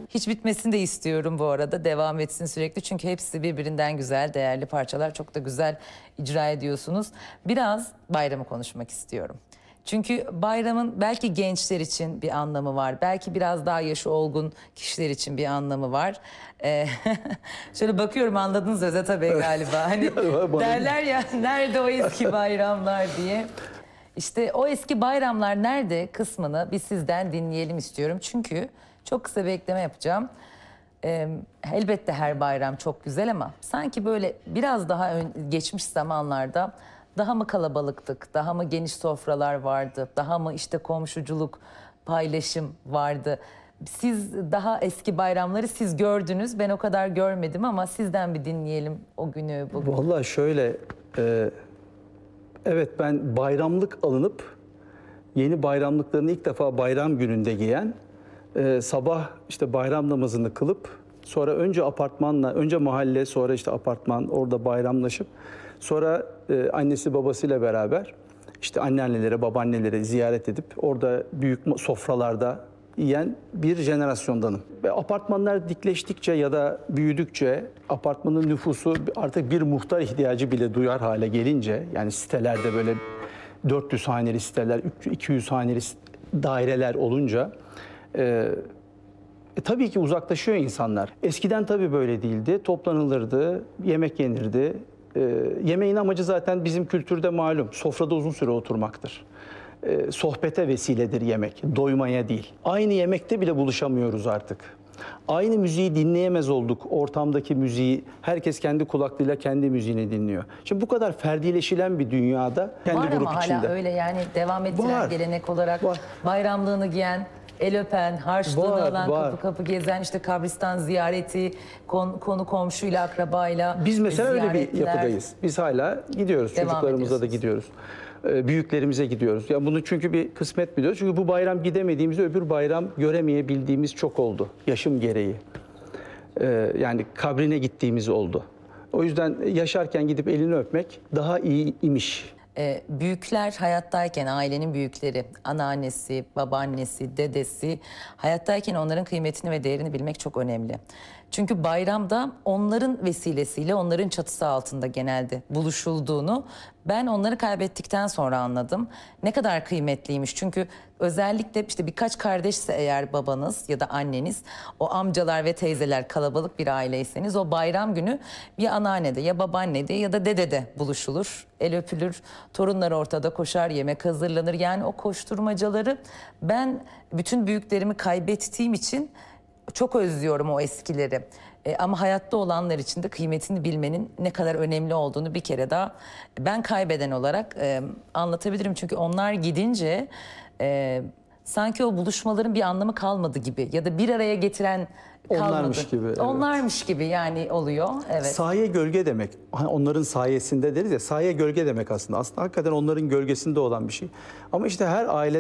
Hiç bitmesini de istiyorum bu arada. Devam etsin sürekli. Çünkü hepsi birbirinden güzel, değerli parçalar. Çok da güzel icra ediyorsunuz. Biraz bayramı konuşmak istiyorum. Çünkü bayramın belki gençler için bir anlamı var. Belki biraz daha yaşı olgun kişiler için bir anlamı var. Şöyle bakıyorum, anladınız Özet Bey galiba. Hani derler ya, nerede o eski bayramlar diye. İşte o eski bayramlar nerede kısmını bir sizden dinleyelim istiyorum. Çünkü çok kısa bir ekleme yapacağım. Elbette her bayram çok güzel ama sanki böyle biraz daha geçmiş zamanlarda daha mı kalabalıktık, daha mı geniş sofralar vardı, daha mı işte komşuculuk, paylaşım vardı. Siz daha eski bayramları siz gördünüz, ben o kadar görmedim ama sizden bir dinleyelim o günü, bugün. Vallahi şöyle, evet ben bayramlık alınıp yeni bayramlıklarını ilk defa bayram gününde giyen, sabah işte bayram namazını kılıp sonra önce apartmanla, önce mahalle, sonra işte apartman, orada bayramlaşıp sonra annesi babasıyla beraber işte anneannelere, babaannelere ziyaret edip orada büyük sofralarda yiyen bir jenerasyondanım. Ve apartmanlar dikleştikçe ya da büyüdükçe apartmanın nüfusu artık bir muhtar ihtiyacı bile duyar hale gelince, yani sitelerde böyle 400 haneli siteler, 200 haneli daireler olunca tabii ki uzaklaşıyor insanlar. Eskiden tabii böyle değildi. Toplanılırdı, yemek yenirdi. Yemeğin amacı zaten bizim kültürde malum. Sofrada uzun süre oturmaktır. Sohbete vesiledir yemek, doymaya değil. Aynı yemekte bile buluşamıyoruz artık. Aynı müziği dinleyemez olduk. Ortamdaki müziği, herkes kendi kulaklığıyla kendi müziğini dinliyor. Şimdi bu kadar ferdileşilen bir dünyada kendi var grup ama içinde. hala öyle, yani devam ettiren Var. gelenek olarak Var. bayramlığını giyen, el öpen, harçlığını Var, alan, var. kapı kapı gezen, işte kabristan ziyareti, konu komşuyla, akrabayla. Biz mesela öyle bir ziyaretler. yapıdayız. Biz hala gidiyoruz. Devam Çocuklarımıza da ediyorsunuz. gidiyoruz. Büyüklerimize gidiyoruz. Ya bunu çünkü bir kısmet biliyoruz. Çünkü bu bayram gidemediğimizde öbür bayram göremeyebildiğimiz çok oldu. Yaşım gereği. Yani kabrine gittiğimiz oldu. O yüzden yaşarken gidip elini öpmek daha iyi imiş. Büyükler hayattayken, ailenin büyükleri, anneannesi, babaannesi, dedesi hayattayken onların kıymetini ve değerini bilmek çok önemli. Çünkü bayramda onların vesilesiyle, onların çatısı altında genelde buluşulduğunu ben onları kaybettikten sonra anladım. Ne kadar kıymetliymiş. Çünkü özellikle işte birkaç kardeşse eğer babanız ya da anneniz, o amcalar ve teyzeler kalabalık bir aileyseniz o bayram günü ya anneannede ya babaannede ya da dedede buluşulur. El öpülür, torunlar ortada koşar, yemek hazırlanır. Yani o koşturmacaları ben bütün büyüklerimi kaybettiğim için çok özlüyorum o eskileri. Ama hayatta olanlar için de kıymetini bilmenin ne kadar önemli olduğunu bir kere daha ben kaybeden olarak anlatabilirim. Çünkü onlar gidince sanki o buluşmaların bir anlamı kalmadı gibi ya da bir araya getiren kalmadı. Onlarmış gibi, evet. Onlarmış gibi yani oluyor. Evet. Saye gölge demek. Hani onların sayesinde deriz ya, saye gölge demek aslında. Aslında hakikaten onların gölgesinde olan bir şey. Ama işte her aile